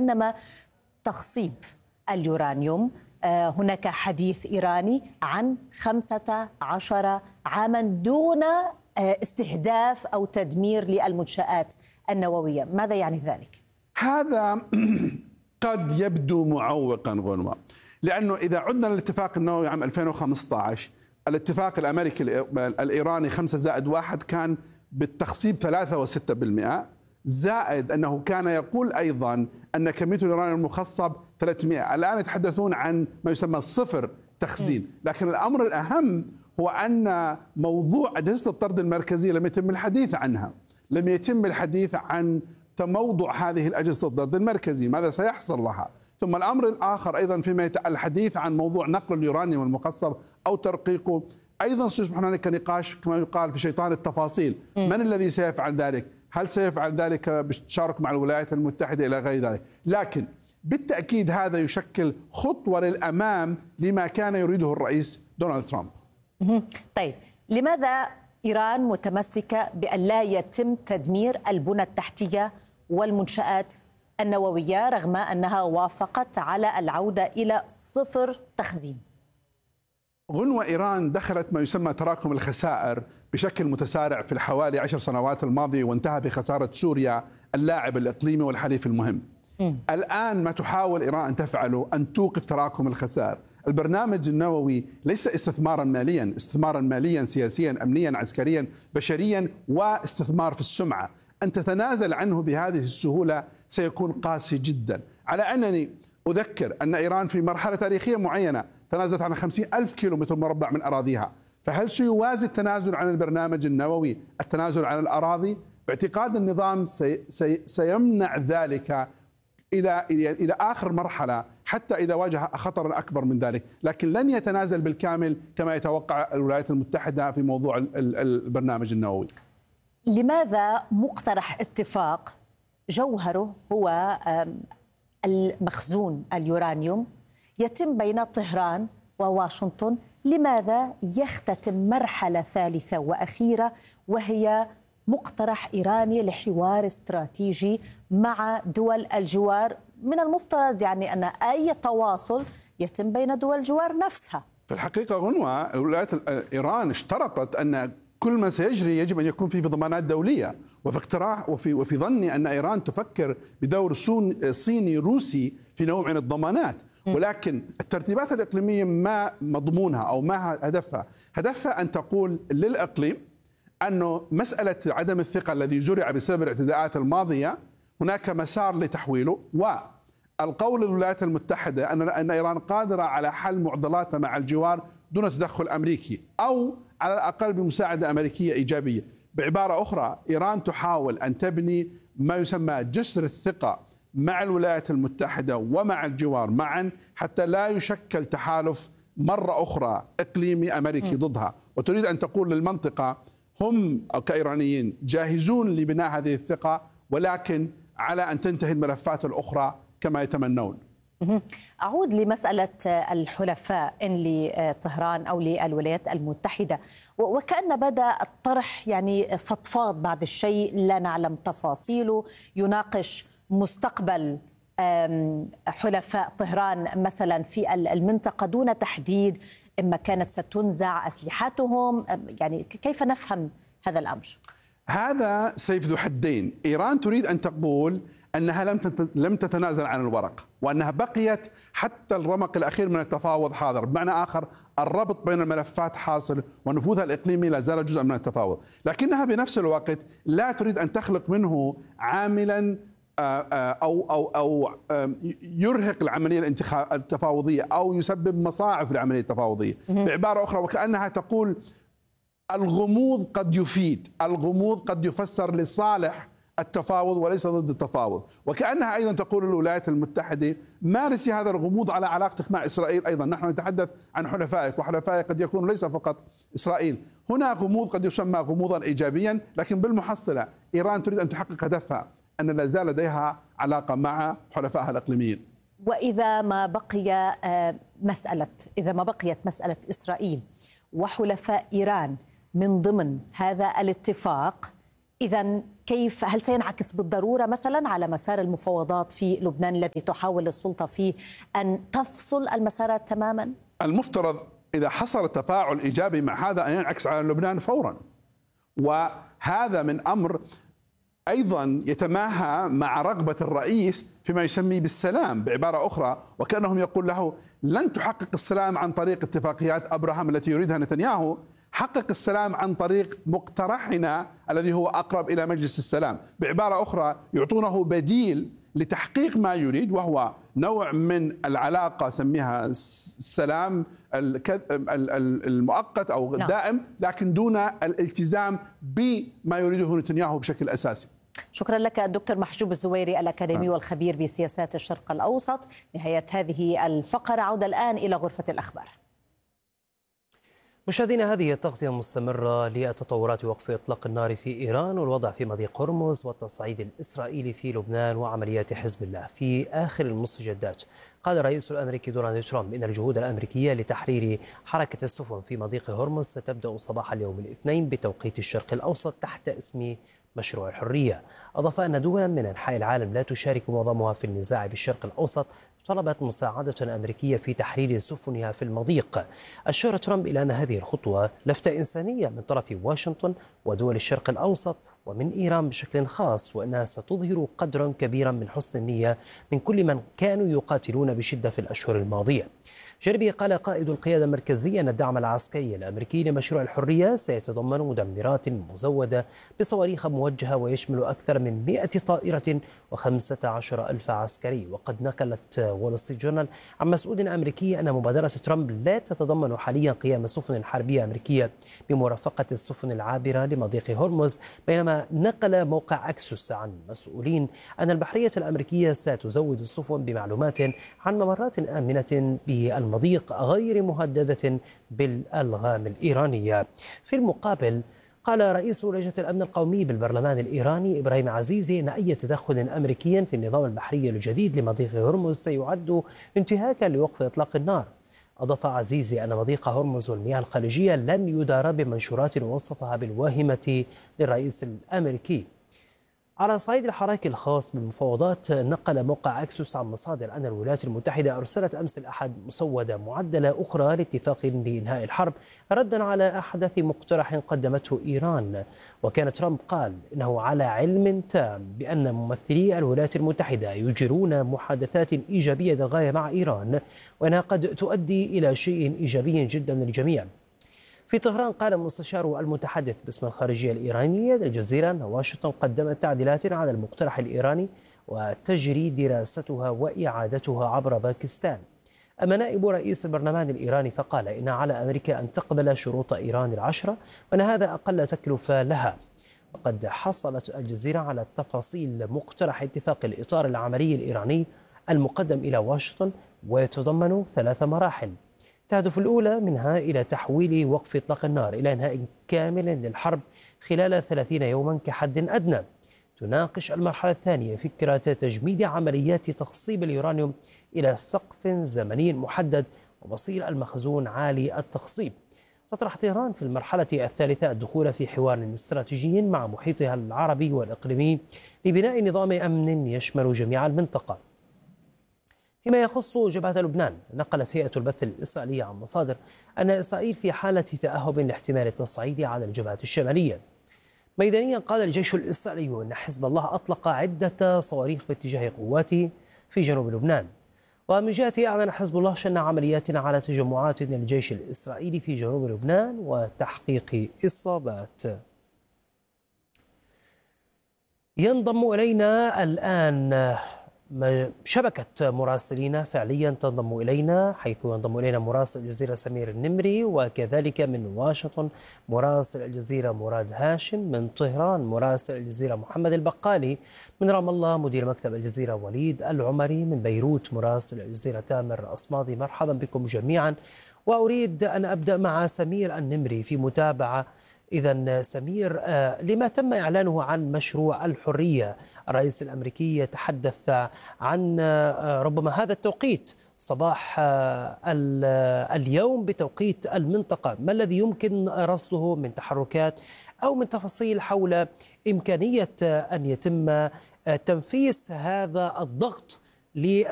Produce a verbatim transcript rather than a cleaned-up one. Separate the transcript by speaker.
Speaker 1: وإنما تخصيب اليورانيوم. هناك حديث إيراني عن خمسة عشر عاما دون استهداف أو تدمير للمنشآت النووية. ماذا يعني ذلك؟
Speaker 2: هذا قد يبدو معوقا غنوة، لأنه إذا عدنا للاتفاق النووي عام ألفين وخمسة عشر، الاتفاق الأمريكي الإيراني خمسة زائد واحد كان بالتخصيب ثلاثة وستة بالمئة، زائد أنه كان يقول أيضا أن كمية اليورانيوم المخصب ثلاثمئة. الآن يتحدثون عن ما يسمى صفر تخزين، لكن الأمر الأهم هو أن موضوع أجهزة الطرد المركزية لم يتم الحديث عنها، لم يتم الحديث عن تموضع هذه الأجهزة الطرد المركزي، ماذا سيحصل لها. ثم الأمر الآخر أيضا فيما الحديث عن موضوع نقل اليورانيوم المخصب أو ترقيقه، أيضا سيصبح هناك نقاش كما يقال في شيطان التفاصيل. م. من الذي سيفعل ذلك؟ هل سيفعل ذلك بالتشارك مع الولايات المتحدة إلى غير ذلك؟ لكن بالتأكيد هذا يشكل خطوة للأمام لما كان يريده الرئيس دونالد ترامب.
Speaker 1: طيب، لماذا إيران متمسكة بأن لا يتم تدمير البنى التحتية والمنشآت النووية رغم أنها وافقت على العودة إلى صفر تخزين؟
Speaker 2: غنوة، إيران دخلت ما يسمى تراكم الخسائر بشكل متسارع في الحوالي عشر سنوات الماضية، وانتهى بخسارة سوريا اللاعب الإقليمي والحليف المهم. م. الآن ما تحاول إيران أن تفعله أن توقف تراكم الخسائر. البرنامج النووي ليس استثمارا ماليا، استثمارا ماليا سياسيا أمنيا عسكريا بشريا واستثمار في السمعة. أن تتنازل عنه بهذه السهولة سيكون قاسي جدا. على أنني أذكر أن إيران في مرحلة تاريخية معينة تنازلت عن خمسين ألف كيلومتر مربع من أراضيها، فهل سيوازي التنازل عن البرنامج النووي التنازل عن الأراضي؟ باعتقاد النظام سي سي سيمنع ذلك إلى إلى آخر مرحلة، حتى إذا واجه خطرا أكبر من ذلك، لكن لن يتنازل بالكامل كما يتوقع الولايات المتحدة في موضوع البرنامج النووي.
Speaker 1: لماذا مقترح اتفاق جوهره هو المخزون اليورانيوم يتم بين طهران وواشنطن، لماذا يختتم مرحلة ثالثة وأخيرة وهي مقترح إيراني لحوار استراتيجي مع دول الجوار؟ من المفترض يعني أن أي تواصل يتم بين دول الجوار نفسها.
Speaker 2: في الحقيقة غنوة، ولايات إيران اشترطت أن كل ما سيجري يجب أن يكون فيه في ضمانات دولية، وفي اقتراح وفي وفي ظني أن إيران تفكر بدور صيني روسي في نوع من الضمانات، ولكن الترتيبات الإقليمية ما مضمونها أو ما هدفها، هدفها أن تقول للإقليم أنه مسألة عدم الثقة الذي زرع بسبب الاعتداءات الماضية هناك مسار لتحويله، والقول للولايات المتحدة أن أن إيران قادرة على حل معضلاتها مع الجوار دون تدخل أمريكي أو على الأقل بمساعدة أمريكية إيجابية. بعبارة أخرى، إيران تحاول أن تبني ما يسمى جسر الثقة مع الولايات المتحدة ومع الجوار معا، حتى لا يشكل تحالف مرة أخرى إقليمي أمريكي ضدها، وتريد أن تقول للمنطقة هم كإيرانيين جاهزون لبناء هذه الثقة، ولكن على أن تنتهي الملفات الأخرى كما يتمنون.
Speaker 1: أعود لمسألة الحلفاء إن لطهران أو للولايات المتحدة، وكأن بدأ الطرح يعني فضفاض بعد الشيء، لا نعلم تفاصيله، يناقش مستقبل حلفاء طهران مثلا في المنطقة دون تحديد إما كانت ستنزع أسلحتهم، يعني كيف نفهم هذا الأمر؟
Speaker 2: هذا سيف ذو حدين. إيران تريد أن تقول أنها لم لم تتنازل عن الورق، وأنها بقيت حتى الرمق الأخير من التفاوض حاضر، بمعنى آخر الربط بين الملفات حاصل ونفوذها الإقليمي لا زال جزءا من التفاوض، لكنها بنفس الوقت لا تريد أن تخلق منه عاملا أو أو أو يرهق العملية التفاوضية أو يسبب مصاعب في العملية التفاوضية. بعبارة أخرى، وكأنها تقول الغموض قد يفيد، الغموض قد يفسر لصالح التفاوض وليس ضد التفاوض، وكأنها أيضا تقول للولايات المتحدة مارسي هذا الغموض على علاقتك مع إسرائيل أيضا، نحن نتحدث عن حلفائك، وحلفائك قد يكون ليس فقط إسرائيل. هنا غموض قد يسمى غموضا إيجابيا، لكن بالمحصلة إيران تريد أن تحقق هدفها أن لا زال لديها علاقة مع حلفائها الإقليميين.
Speaker 1: وإذا ما بقي مسألة إذا ما بقيت مسألة إسرائيل وحلفاء إيران من ضمن هذا الاتفاق، إذا كيف، هل سينعكس بالضرورة مثلا على مسار المفاوضات في لبنان الذي تحاول السلطة فيه أن تفصل المسارات تماما؟
Speaker 2: المفترض إذا حصل تفاعل إيجابي مع هذا أن ينعكس على لبنان فورا، وهذا من أمر أيضا يتماهى مع رغبة الرئيس فيما يسمي بالسلام. بعبارة أخرى، وكأنهم يقول له لن تحقق السلام عن طريق اتفاقيات أبراهام التي يريدها نتنياهو، حقق السلام عن طريق مقترحنا الذي هو أقرب إلى مجلس السلام. بعبارة أخرى، يعطونه بديل لتحقيق ما يريد، وهو نوع من العلاقة سميها السلام المؤقت أو الدائم، لكن دون الالتزام بما يريده نتنياهو بشكل أساسي.
Speaker 1: شكرا لك الدكتور محجوب الزويري الأكاديمي والخبير بسياسات الشرق الأوسط. نهاية هذه الفقرة، عودة الآن إلى غرفة الأخبار.
Speaker 3: مشاهدينا، هذه التغطية مستمرة للتطورات وقف إطلاق النار في إيران والوضع في مضيق هرمز والتصعيد الإسرائيلي في لبنان وعمليات حزب الله. في آخر المستجدات قال الرئيس الأمريكي دونالد ترامب إن الجهود الأمريكية لتحرير حركة السفن في مضيق هرمز ستبدأ صباح اليوم الاثنين بتوقيت الشرق الأوسط تحت اسم مشروع الحرية. أضاف أن دولا من أنحاء العالم لا تشارك معظمها في النزاع بالشرق الأوسط طلبت مساعدة أمريكية في تحرير سفنها في المضيق. أشار ترامب إلى أن هذه الخطوة لفتة إنسانية من طرف واشنطن ودول الشرق الأوسط ومن إيران بشكل خاص، وأنها ستظهر قدرا كبيرا من حسن النية من كل من كانوا يقاتلون بشدة في الأشهر الماضية. جانبه قال قائد القيادة المركزية أن الدعم العسكري الأمريكي لمشروع الحرية سيتضمن مدمرات مزودة بصواريخ موجهة ويشمل أكثر من مئة طائرة وخمسة عشر ألف عسكري. وقد نقلت وول ستريت جورنال عن مسؤول أمريكي أن مبادرة ترامب لا تتضمن حاليا قيام سفن حربية أمريكية بمرافقة السفن العابرة لمضيق هرمز، بينما نقل موقع أكسوس عن مسؤولين أن البحرية الأمريكية ستزود السفن بمعلومات عن ممرات آمنة بالمضيق غير مهددة بالألغام الإيرانية. في المقابل قال رئيس لجنة الأمن القومي بالبرلمان الإيراني إبراهيم عزيزي أن أي تدخل أمريكي في النظام البحري الجديد لمضيق هرمز سيعد انتهاكا لوقف إطلاق النار. أضاف عزيزي أن مضيق هرمز والمياه الخليجية لم يدار بمنشورات وصفها بالواهمة للرئيس الأمريكي. على صعيد الحراك الخاص بالمفاوضات، نقل موقع أكسوس عن مصادر أن الولايات المتحدة أرسلت أمس الأحد مسودة معدلة أخرى لاتفاق لإنهاء الحرب ردا على أحدث مقترح قدمته إيران. وكان ترامب قال إنه على علم تام بأن ممثلي الولايات المتحدة يجرون محادثات إيجابية للغاية مع إيران، وأنها قد تؤدي إلى شيء إيجابي جدا للجميع. في طهران قال مستشار المتحدث باسم الخارجية الإيرانية للجزيرة أن واشنطن قدمت تعديلات على المقترح الإيراني وتجري دراستها وإعادتها عبر باكستان. أما نائب رئيس البرلمان الإيراني فقال إن على أمريكا أن تقبل شروط إيران العشرة وأن هذا أقل تكلفة لها. وقد حصلت الجزيرة على تفاصيل مقترح اتفاق الإطار العملي الإيراني المقدم إلى واشنطن، ويتضمن ثلاث مراحل تهدف الأولى منها إلى تحويل وقف إطلاق النار إلى إنهاء كامل للحرب خلال ثلاثين يوما كحد أدنى. تناقش المرحلة الثانية فكرة تجميد عمليات تخصيب اليورانيوم إلى سقف زمني محدد ومصير المخزون عالي التخصيب. تطرح طهران في المرحلة الثالثة الدخول في حوار استراتيجي مع محيطها العربي والإقليمي لبناء نظام أمن يشمل جميع المنطقة. فيما يخص جبهة لبنان، نقلت هيئة البث الإسرائيلية عن مصادر أن إسرائيل في حالة تأهب لاحتمال التصعيد على الجبهة الشمالية. ميدانيا قال الجيش الإسرائيلي أن حزب الله أطلق عدة صواريخ باتجاه قواته في جنوب لبنان. ومن جهته أعلن حزب الله شن عمليات على تجمعات للجيش الإسرائيلي في جنوب لبنان وتحقيق إصابات. ينضم إلينا الآن شبكة مراسلين فعليا تنضم إلينا، حيث ينضم إلينا مراسل الجزيرة سمير النمري، وكذلك من واشنطن مراسل الجزيرة مراد هاشم، من طهران مراسل الجزيرة محمد البقالي، من رام الله مدير مكتب الجزيرة وليد العمري، من بيروت مراسل الجزيرة تامر أصمادي. مرحبا بكم جميعا. وأريد أن أبدأ مع سمير النمري في متابعة إذا سمير، لما تم إعلانه عن مشروع الحرية، الرئيس الأمريكي يتحدث عن ربما هذا التوقيت صباح اليوم بتوقيت المنطقة، ما الذي يمكن رصده من تحركات أو من تفاصيل حول إمكانية أن يتم تنفيذ هذا الضغط